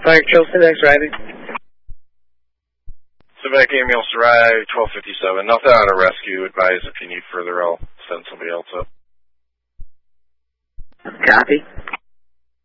Fire Charleston, next driving. Civic Emil Sarai, 1257. Nothing on a rescue. Advise if you need further, I'll send somebody else up. Copy.